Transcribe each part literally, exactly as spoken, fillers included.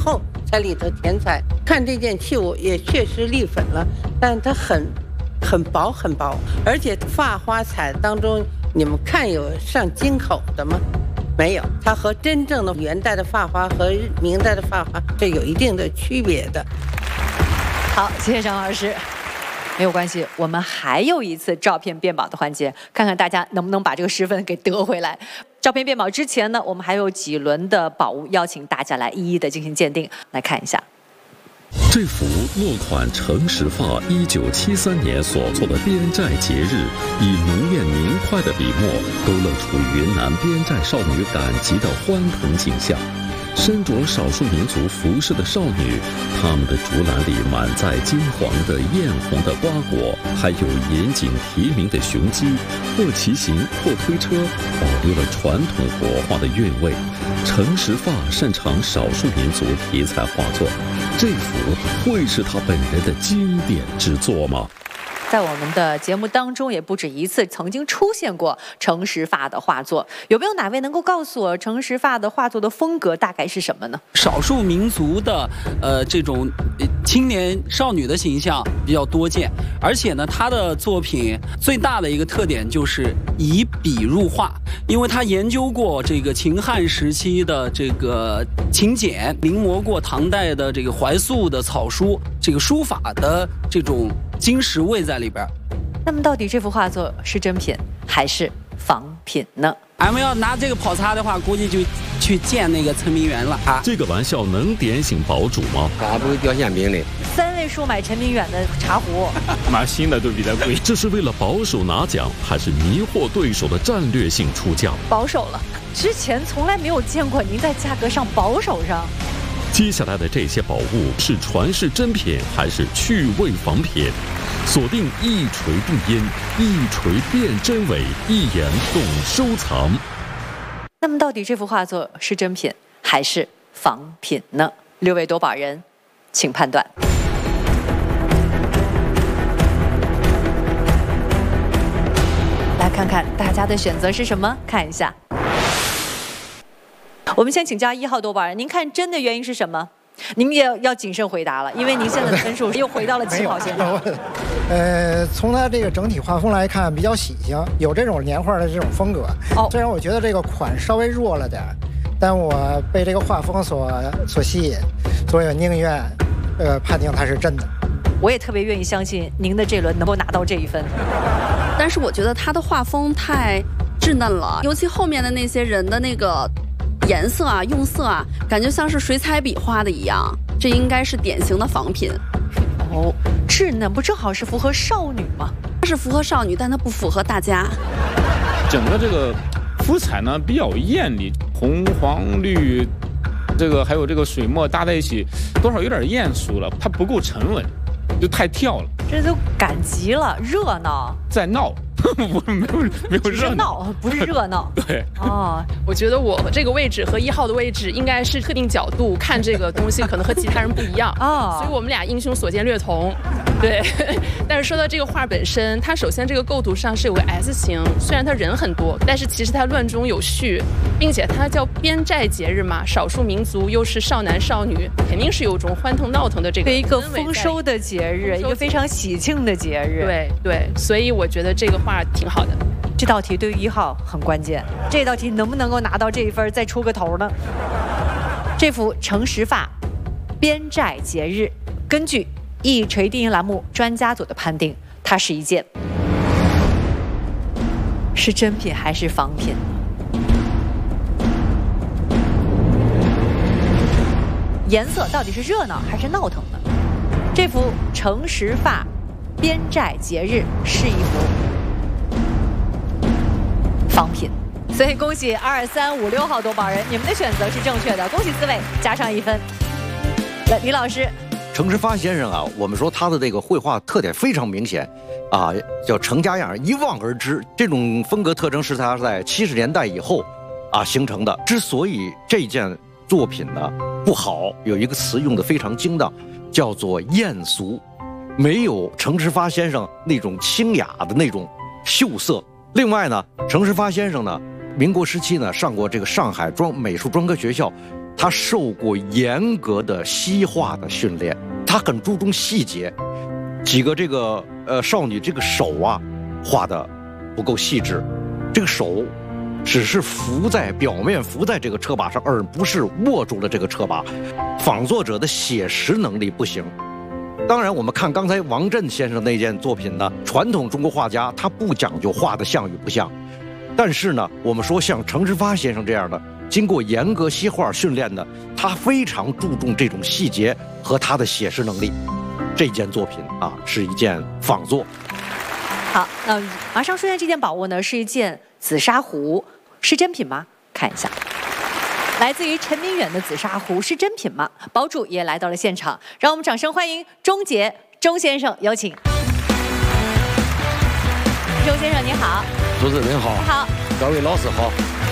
后才里头添彩。看这件器物也确实立粉了，但它很很薄很薄，而且发花彩当中，你们看有上金口的吗？没有，它和真正的元代的发花和明代的发花是有一定的区别的。 好，谢谢张老师。没有关系，我们还有一次照片辨宝的环节，看看大家能不能把这个十分给得回来。照片辨宝之前呢，我们还有几轮的宝物，邀请大家来一一的进行鉴定。来看一下， 这幅落款程石发一九七三年所作的边寨节日，以浓艳明快的笔墨，勾勒出云南边寨少女赶集的欢腾景象。身着少数民族服饰的少女，她们的竹篮里满载金黄的、艳红的瓜果，还有引颈提名的雄鸡，或骑行，或推车，保留了传统国画的韵味。程石发擅长少数民族题材画作，这幅会是他本人的经典之作吗？ 在我们的节目当中也不止一次曾经出现过程石发的画作，有没有哪位能够告诉我程石发的画作的风格大概是什么呢？ 少数民族的呃这种青年少女的形象比较多见，而且呢，他的作品最大的一个特点就是以笔入画，因为他研究过这个秦汉时期的这个秦简，临摹过唐代的这个怀素的草书，这个书法的这种金石味在里边。 那么到底这幅画作是真品还是仿品呢？ 俺们要拿这个跑叉的话，估计就去见那个陈明远了啊！ 这个玩笑能点醒堡主吗？ 嘎不会掉馅饼的。 三位数买陈明远的茶壶， 买新的都比它贵。 这是为了保守拿奖，还是迷惑对手的战略性出价？ 保守了，之前从来没有见过您在价格上保守上。 接下来的这些宝物是传世真品还是趣味仿品？锁定一锤定音，一锤辨真伪，一眼懂收藏。 那么到底这幅画作是真品还是仿品呢？六位夺宝人，请判断。来看看大家的选择是什么？看一下。我们先请教一号夺宝人，您看真的原因是什么？您也要谨慎回答了，因为您现在的分数又回到了起跑线上。 呃，从它这个整体画风来看，比较喜庆，有这种年画的这种风格。哦，虽然我觉得这个款稍微弱了点，但我被这个画风所所吸引，所以我宁愿呃判定它是真的。 我也特别愿意相信您的这轮能够拿到这一分。 但是我觉得它的画风太稚嫩了，尤其后面的那些人的那个颜色啊、用色啊，感觉像是水彩笔画的一样，这应该是典型的仿品。 哦，稚嫩不正好是符合少女吗？ 它是符合少女，但它不符合大家。 整个这个肤彩呢比较艳丽，红、黄、绿，这个还有这个水墨搭在一起，多少有点艳俗了，它不够沉稳，就太跳了。 这都赶集了，热闹在闹。我没有没有热闹，不是热闹。 对， 哦，我觉得我这个位置和一号的位置应该是特定角度看这个东西，可能和其他人不一样啊，所以我们俩英雄所见略同。对，但是说到这个画本身，它首先这个构图上是有个 S 型，虽然它人很多，但是其实它乱中有序，并且它叫边寨节日嘛，少数民族又是少男少女，肯定是有种欢腾闹腾的这个。 对，一个丰收的节日，一个非常喜庆的节日。 对对，所以我觉得这个画挺好的。 这道题对于一号很关键，这道题能不能够拿到这一分，再出个头呢？这幅程石发边寨节日，根据一锤定音栏目专家组的判定，它是一件是真品还是仿品？颜色到底是热闹还是闹腾呢？这幅程石发边寨节日是一幅仿品，所以恭喜二三五六号夺宝人，你们的选择是正确的，恭喜四位，加上一分。来，李老师， 程石发先生啊，我们说他的这个绘画特点非常明显，啊，叫程家样，一望而知。这种风格特征是他在七十年代以后啊形成的。之所以这件作品呢不好，有一个词用的非常精当，叫做艳俗，没有程石发先生那种清雅的那种秀色。另外呢，程石发先生呢，民国时期呢上过这个上海专美术专科学校， 他受过严格的西画的训练，他很注重细节。几个这个呃少女这个手啊画的不够细致，这个手只是浮在表面浮在这个车把上，而不是握住了这个车把。仿作者的写实能力不行。当然，我们看刚才王震先生那件作品呢，传统中国画家他不讲究画的像与不像，但是呢，我们说像程时发先生这样的，经过严格西画训练的，他非常注重这种细节和他的写实能力。这件作品啊，是一件仿作。 好，那马上出现这件宝物呢，是一件紫砂壶，是真品吗？看一下，来自于陈明远的紫砂壶是真品吗？宝主也来到了现场，让我们掌声欢迎钟杰钟先生，有请。钟先生您好， 主持人您好， 你好， 各位老师好。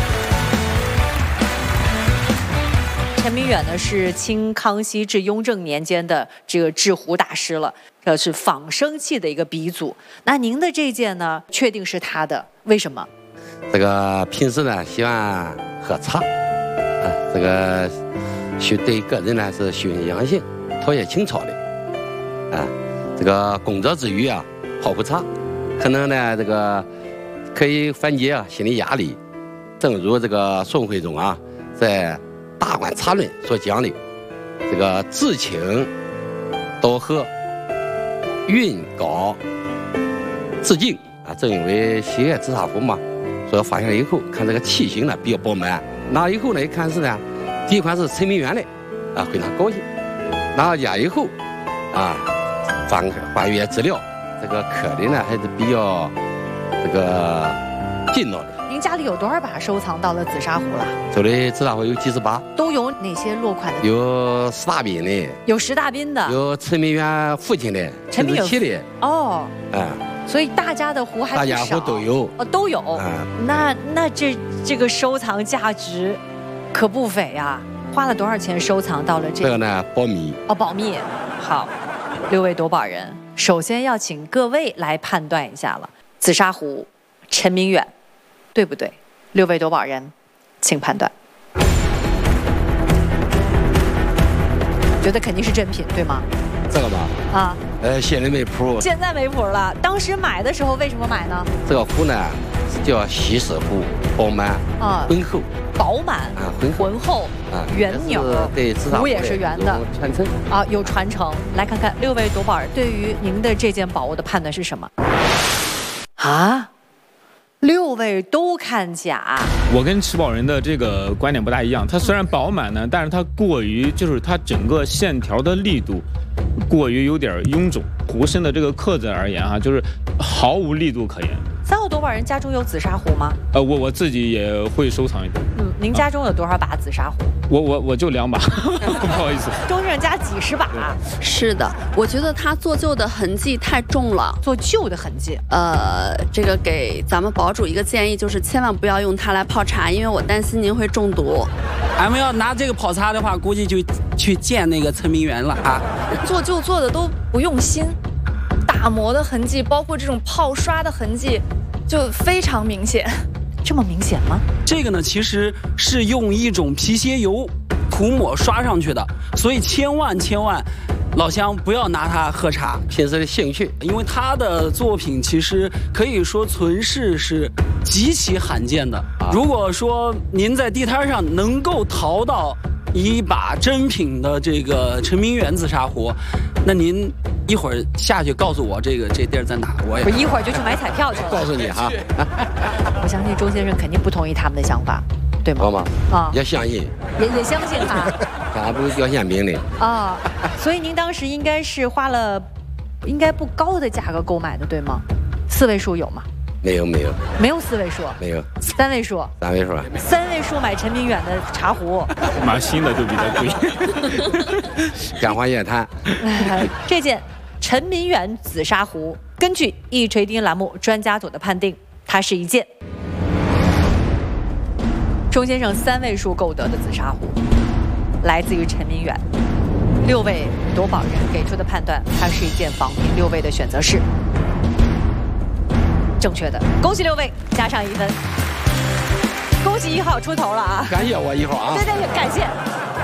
陈明远呢是清康熙至雍正年间的这个制壶大师了，这是仿生器的一个鼻祖。那您的这件呢，确定是他的，为什么？ 这个平时呢喜欢喝茶，啊，这个学对个人呢是修身养性、陶冶情操的，啊，这个工作之余啊泡壶茶，可能呢这个可以缓解啊心理压力。正如这个宋徽宗啊在《大观茶论》所讲的，这个至清道和，韵高致静啊，正因为喜爱紫砂壶嘛，所以发现了以后，看这个器型呢比较饱满。拿以后呢，一看是呢，第一款是陈明远的，啊，非常高兴。拿到家以后，啊，翻翻阅资料，这个刻的呢还是比较这个劲道的。 您家里有多少把收藏到了紫砂壶了？ 这里紫砂壶有几十把， 都有哪些落款的？ 有石大彬的， 有石大彬的， 有陈明远父亲的， 陈明远的。 哦， 哎、 嗯，所以大家的壶还不少， 大家壶都有， 哦，都有。 嗯， 那那这这个收藏价值可不菲啊！花了多少钱收藏到了这这个呢？保密。 哦，保密。好，六位夺宝人，首先要请各位来判断一下了。紫砂壶，陈明远。对不对？六位夺宝人，请判断。觉得肯定是真品，对吗？ 这个吧， 啊， 呃，现在没谱。 现在没谱了。当时买的时候为什么买呢？ 这个壶呢叫西式壶，饱满啊，浑厚。 饱满啊，浑浑厚啊，圆钮， 对， 壶也是圆的， 传承啊，有传承。来看看六位夺宝人对于您的这件宝物的判断是什么？啊？六位都看假， 我跟持宝人的这个观点不大一样。它虽然饱满呢，但是它过于就是它整个线条的力度过于有点臃肿。壶身的这个刻字而言啊，就是毫无力度可言。 三位夺宝人家中有紫砂壶吗？ 呃，我我自己也会收藏一点。 嗯，您家中有多少把紫砂壶？ 我我我就两把，不好意思。 钟先生家几十把。 是的，我觉得他做旧的痕迹太重了。 做旧的痕迹。 呃，这个给咱们宝主一个建议，就是千万不要用它来泡茶，因为我担心您会中毒。 俺们要拿这个泡茶的话，估计就去见那个陈明远了啊。 做旧做的都不用心，打磨的痕迹，包括这种泡刷的痕迹，就非常明显。 这么明显吗？ 这个呢，其实是用一种皮鞋油涂抹刷上去的，所以千万千万，老乡不要拿它喝茶。 平时的兴趣， 因为他的作品其实可以说存世是极其罕见的。啊、如果说您在地摊上能够淘到一把真品的这个陈明远紫砂壶，那您一会儿下去告诉我这个这地儿在哪，我也不一会儿就去买彩票去了。 告诉你哈， 我相信周先生肯定不同意他们的想法，对吗？ 好吗？ 啊， 要相信， 也也相信他。 他不是掉馅饼的啊，所以您当时应该是花了应该不高的价格购买的，对吗？四位数有吗？ 没有没有没有四位数， 没有三位数， 三位数， 三位数买陈明远的茶壶， 买新的就比较贵。 干花夜谈， 这件陈明远紫砂壶，根据一锤定音栏目专家组的判定，它是一件钟先生三位数购得的紫砂壶，来自于陈明远。六位夺宝人给出的判断，它是一件仿品。六位的选择是正确的，恭喜六位，加上一分。恭喜一号出头了啊！ 感谢我一号啊！ 对对对，感谢。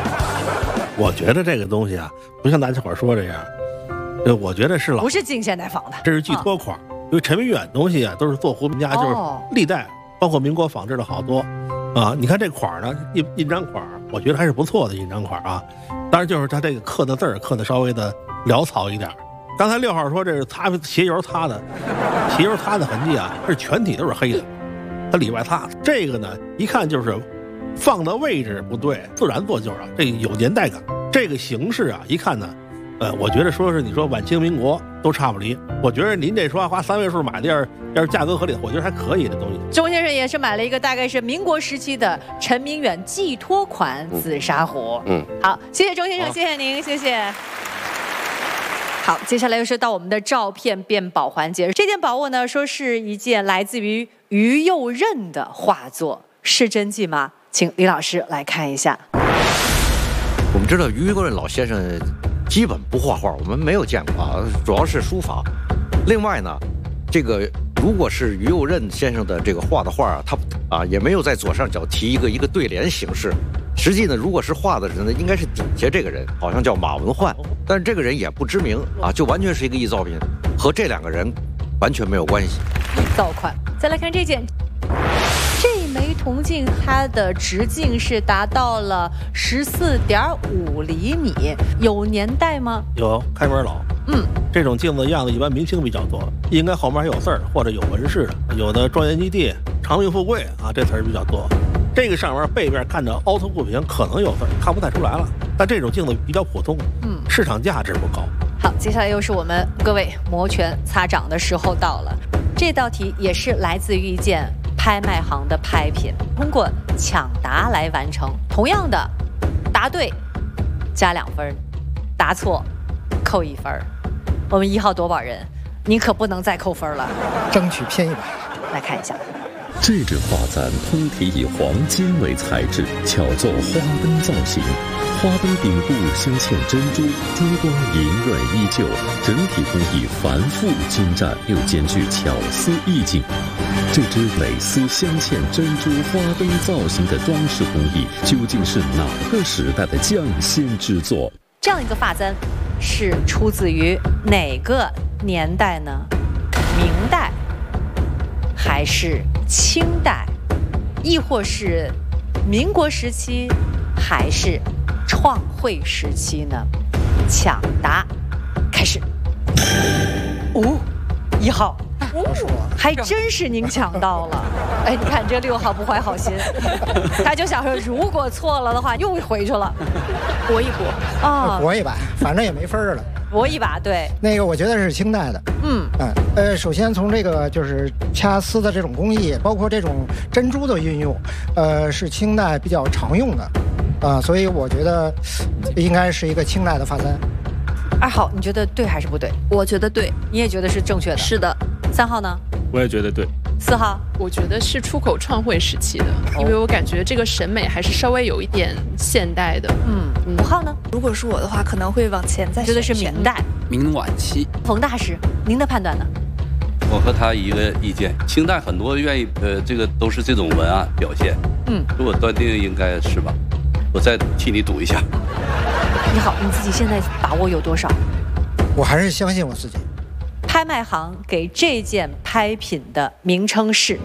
我觉得这个东西啊，不像大家伙说这样，呃，我觉得是老不是近现代仿的， 这是寄托款。嗯、因为陈明远东西啊，都是做胡名家，就是历代、哦、包括民国仿制的好多啊。你看这款呢，印印章款，我觉得还是不错的印章款啊。当然就是他这个刻的字儿刻的稍微的潦草一点。刚才六号说这是擦鞋油擦的，鞋油擦的痕迹啊，是全体都是黑的，它里外擦。这个呢，一看就是放的位置不对，自然做旧啊，这个有年代感。这个形式啊，一看呢，呃，我觉得说是你说晚清民国都差不离。我觉得您这说花三位数买的，要是要是价格合理，我觉得还可以的东西。 钟先生也是买了一个大概是民国时期的陈明远寄托款紫砂壶。嗯，好，谢谢钟先生，谢谢您，谢谢。好，接下来又是到我们的照片辨宝环节。这件宝物呢，说是一件来自于于右任的画作，是真迹吗？请李老师来看一下。 我们知道于右任老先生基本不画画，我们没有见过啊，主要是书法。另外呢，这个如果是于右任先生的这个画的画啊，他啊也没有在左上角提一个一个对联形式。实际呢，如果是画的人呢，应该是底下这个人，好像叫马文焕，但是这个人也不知名啊，就完全是一个臆造品，和这两个人完全没有关系。 臆造款。再来看这件，这枚铜镜它的直径是达到了十四点五厘米，有年代吗？ 有，开门老。嗯，这种镜子样子一般明清比较多，应该后面还有字儿或者有纹饰的，有的庄园基地、长命富贵啊，这词儿比较多。这个上面背面看着凹凸不平，可能有字儿，看不太出来了。但这种镜子比较普通，嗯，市场价值不高。 好，接下来又是我们各位摩拳擦掌的时候到了。这道题也是来自于一件拍卖行的拍品，通过抢答来完成。同样的，答对加两分，答错扣一分。我们一号夺宝人，你可不能再扣分了， 争取骗一百。 来看一下。 这只画簪通体以黄金为材质，巧做花灯造型，花灯顶部镶嵌珍珠，珠光莹润依旧，整体工艺繁复精湛，又兼具巧思意境。这只蕾丝镶嵌珍珠花灯造型的装饰工艺，究竟是哪个时代的匠心之作？ 这样一个发簪是出自于哪个年代呢？明代还是清代，亦或是民国时期，还是创汇时期呢？抢答开始。哦，一号，还真是您抢到了。哎，你看这六号不怀好心，他就想说，如果错了的话，又回去了，搏一搏啊，搏一把，反正也没分了。 搏一把，对， 那个我觉得是清代的，嗯嗯呃，首先从这个就是掐丝的这种工艺，包括这种珍珠的运用，呃，是清代比较常用的，啊、呃，所以我觉得应该是一个清代的发簪。 二号，你觉得对还是不对？ 我觉得对， 你也觉得是正确的？ 是的。 三号呢？ 我也觉得对。 四号， 我觉得是出口创汇时期的，因为我感觉这个审美还是稍微有一点现代的。 嗯，五号呢？ 如果是我的话，可能会往前再选。 觉得是明代、 明晚期。 冯大师，您的判断呢？ 我和他一个意见，清代很多愿意呃，这个都是这种文案表现。嗯，如果断定应该是吧？我再替你赌一下。 你好，你自己现在把握有多少？ 我还是相信我自己。 拍卖行给这件拍品的名称是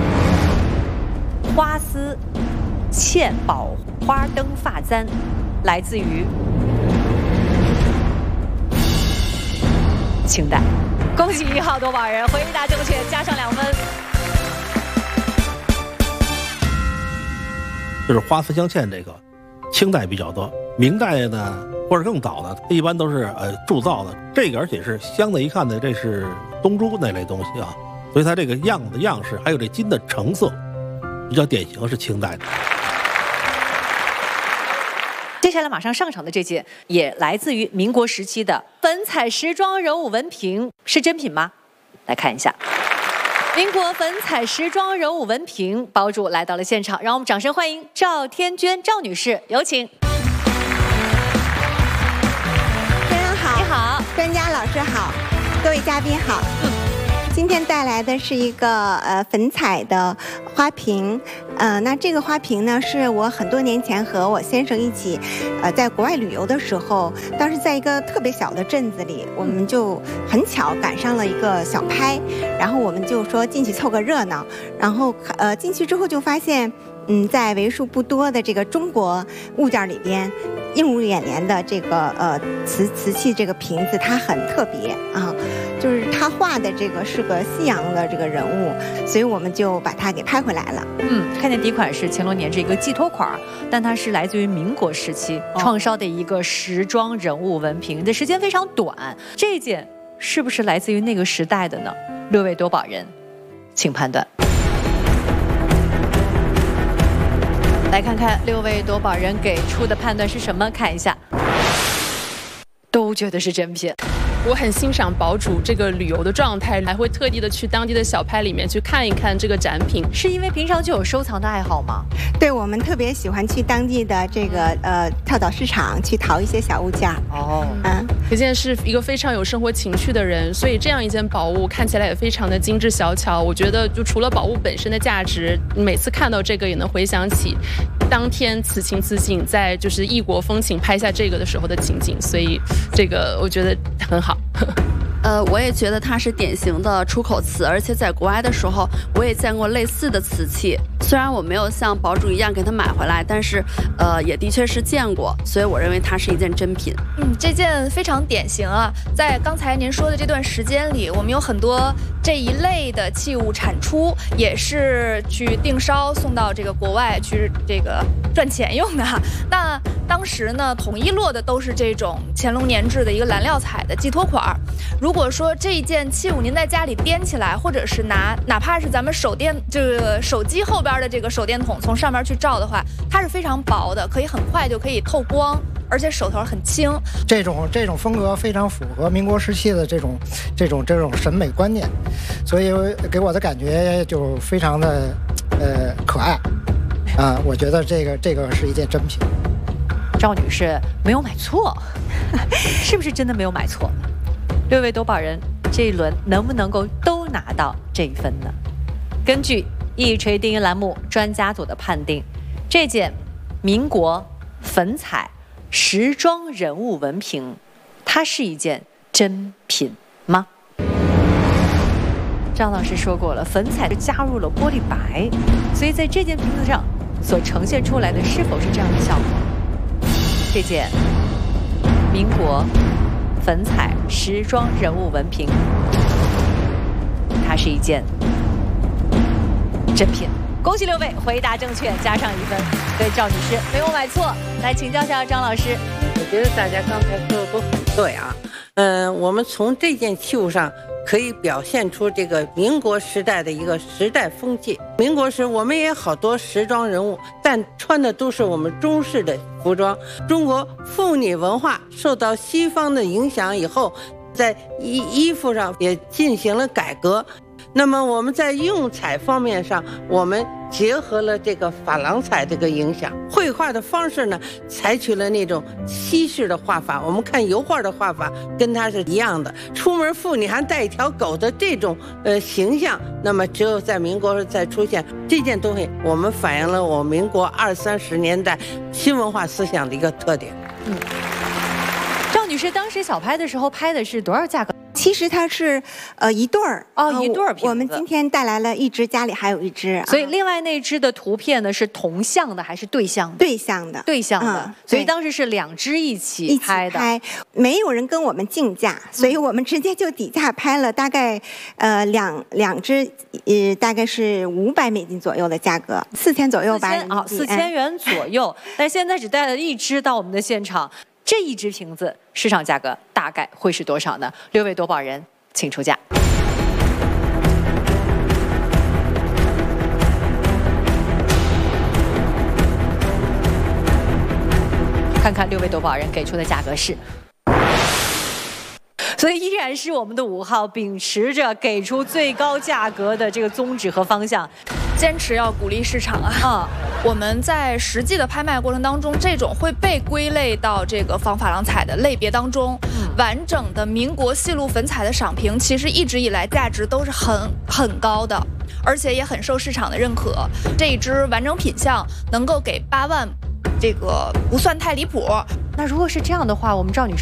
花丝嵌宝花灯发簪，来自于清代。恭喜一号夺宝人，回答正确，加上两分。 就是花丝镶嵌这个，清代比较多，明代呢或者更早的，一般都是呃铸造的。这个而且是镶的，一看呢这是东珠那类东西啊，所以它这个样子样式还有这金的成色，比较典型是清代的。 接下来马上上场的这件也来自于民国时期的粉彩时装人物纹瓶，是真品吗？来看一下。民国粉彩时装人物纹瓶包主来到了现场，让我们掌声欢迎赵天娟赵女士，有请。 先生好， 你好， 专家老师好，各位嘉宾好。嗯， 今天带来的是一个呃粉彩的花瓶，呃，那这个花瓶呢是我很多年前和我先生一起，呃，在国外旅游的时候，当时在一个特别小的镇子里，我们就很巧赶上了一个小拍，然后我们就说进去凑个热闹，然后呃进去之后就发现，嗯，在为数不多的这个中国物件里边，映入眼帘的这个呃瓷瓷器这个瓶子，它很特别啊，就是他画的这个是个西洋的这个人物，所以我们就把它给拍回来了。 嗯，看见第一款是乾隆年制一个寄托款，但它是来自于民国时期创烧的一个时装人物纹瓶，的时间非常短。这件是不是来自于那个时代的呢？六位夺宝人，请判断。来看看六位夺宝人给出的判断是什么？看一下，都觉得是真品。 我很欣赏堡主这个旅游的状态，还会特地的去当地的小拍里面去看一看这个展品。 是因为平常就有收藏的爱好吗？ 对，我们特别喜欢去当地的这个呃跳蚤市场去淘一些小物件。 哦，嗯，可见是一个非常有生活情趣的人，所以这样一件宝物看起来也非常的精致小巧。我觉得就除了宝物本身的价值，每次看到这个也能回想起当天此情此景，在就是异国风情拍下这个的时候的情景，所以这个我觉得很好。 呃，我也觉得它是典型的出口瓷，而且在国外的时候，我也见过类似的瓷器。虽然我没有像堡主一样给它买回来，但是，呃，也的确是见过，所以我认为它是一件真品。 嗯，这件非常典型啊，在刚才您说的这段时间里，我们有很多这一类的器物产出，也是去定烧送到这个国外去这个赚钱用的。那当时呢，统一落的都是这种乾隆年制的一个蓝料彩的寄托款。如果说这一件器物您在家里掂起来，或者是拿哪怕是咱们手电这个手机后边的这个手电筒从上面去照的话，它是非常薄的，可以很快就可以透光，而且手头很轻。 这种这种风格非常符合民国时期的这种这种这种审美观念，所以给我的感觉就非常的呃可爱啊！我觉得这个这个是一件真品。 赵女士没有买错，是不是真的没有买错？六位夺宝人这一轮能不能够都拿到这一分呢？根据一锤定音栏目专家组的判定，这件民国粉彩时装人物纹瓶，它是一件真品吗？张老师说过了，粉彩是加入了玻璃白，所以在这件瓶子上所呈现出来的是否是这样的效果？这件民国粉彩时装人物纹瓶，它是一件真品。恭喜六位回答正确，加上一分。对，赵女士没有买错。来请教一下张老师。 我觉得大家刚才说的都很对啊。嗯、呃，我们从这件器物上可以表现出这个民国时代的一个时代风气。民国时我们也有好多时装人物，但穿的都是我们中式的服装。中国妇女文化受到西方的影响以后，在衣衣服上也进行了改革。那么我们在用彩方面上，我们结合了这个珐琅彩这个影响，绘画的方式呢，采取了那种西式的画法。我们看油画的画法跟它是一样的，出门妇女还带一条狗的这种呃形象，那么只有在民国时才出现这件东西，我们反映了我民国二三十年代新文化思想的一个特点。 嗯，赵女士当时小拍的时候拍的是多少价格？ 其实它是呃一对儿哦，一对儿瓶子。 我们今天带来了一只，家里还有一只。 所以另外那只的图片呢是同向的还是对向的？ 对向的， 对向的。嗯、所以当时是两只一起拍的。 拍，没有人跟我们竞价，所以我们直接就底价拍了大概呃两两只呃大概是五百美金左右的价格，四千左右吧。 啊，四千元左右。但现在只带了一只到我们的现场。这一只瓶子市场价格大概会是多少呢？六位夺宝人，请出价。看看六位夺宝人给出的价格是。所以依然是我们的五号秉持着给出最高价格的这个宗旨和方向， 坚持要鼓励市场啊！啊，我们在实际的拍卖过程当中，这种会被归类到这个仿珐琅彩的类别当中。嗯、完整的民国细路粉彩的赏评，其实一直以来价值都是很很高的，而且也很受市场的认可。这一支完整品相能够给八万，这个不算太离谱。 那如果是这样的话，我们赵女士。